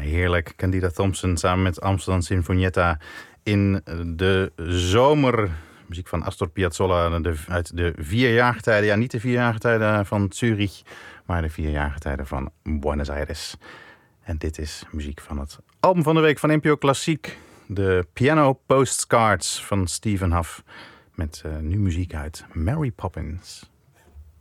heerlijk. Candida Thompson samen met Amsterdam Sinfonietta in de zomer. Muziek van Astor Piazzolla uit de 4 jaargetijden. Ja, niet de 4 jaargetijden van Zurich, maar de 4 jaargetijden van Buenos Aires. En dit is muziek van het album van de week van NPO Klassiek. De Piano Postcards van Stephen Huff. Met nu muziek uit Mary Poppins.